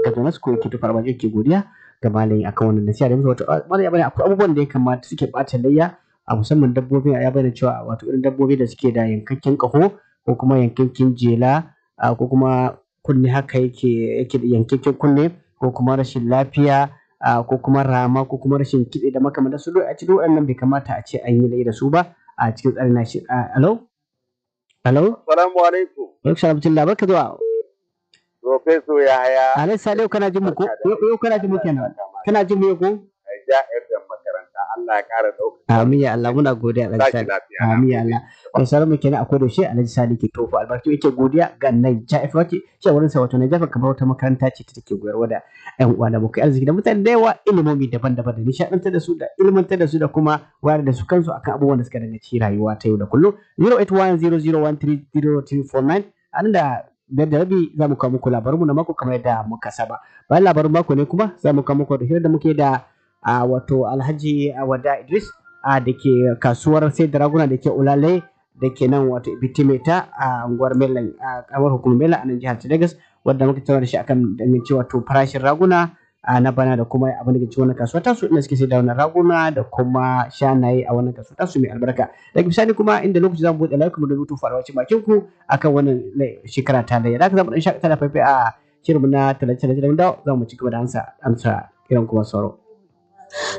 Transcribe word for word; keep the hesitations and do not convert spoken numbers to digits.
Kaduna su ko yake tufa albarka yake godiya ga malam akan wannan nasiha da musu wato malam ya bayyana akwai abubuwan da ya kamata suke ɓata layya a musamman dabbobin ya bayyana cewa wato irin dabbobi da suke da yankakken ƙaho ko kuma yankakken jela ko kuma kunne haka yake yake da yankakken kunne ko kuma rashin lafiya ko kuma rama ko kuma rashin kitse da makamantan su a cikin waɗannan bai kamata a ce an yi layya da su ba a cikin tsarin nashi. Alo? Alo? Assalamu alaikum. Alaikum salam tilla barka zuwa. Profeso Yahaya. Alai Salihu kana jin mu ko? Yau kana jin mu kenan. Kana jin mu ko? Ja F M makaranta. Allah ya ƙara ɗauka. Amin ya Allah muna godiya Alhaji Salihu. Amin ya Allah. Mai sauran mu kenan akwai da shi Alhaji Salihu ke tofa albarkatu yake godiya ga Naija F M wace ce wurin sa wato Naija kamar wata makaranta ce ta take koyarwa da ƴan uwa da mukai arziki da mutane da yawa ilimomi daban-daban da nishaɗantar da su da ilmantar da su da kuma wayar da su kansu akan abubuwan da suka danganci rayuwa ta yau da kullum. zero eight one zero zero one three zero three four nine a nan da biyar da rabi za mu kawo muku labarinmu na mako kamar yadda muka saba. Bayan labarin mako ne kuma za mu kawo muku da hirar da muke da wato Alhaji Wada Idris da ke kasuwar sai da raguna da ke Ulale da ke nan wato Ibitimeta a unguwar Melan a kamar hukumar Melan a nan jihar Lagos wadda muka tattauna da shi akan danganci wato farashin raguna na bana da kuma abin da ke ci wannan kasuwa tasu inda suke sai da wannan raguna da kuma shanaye a wannan kasuwa tasu mai albarka. Daga bisani kuma inda lokaci za mu buɗe layukan mu da rubutu farawacin bakin ku akan wannan shekara ta da ya. Da haka za mu ɗan shakata da faifai a shirinmu na talace-talace da mun dawo za mu ci gaba da amsa amsa kiran kuma sauro.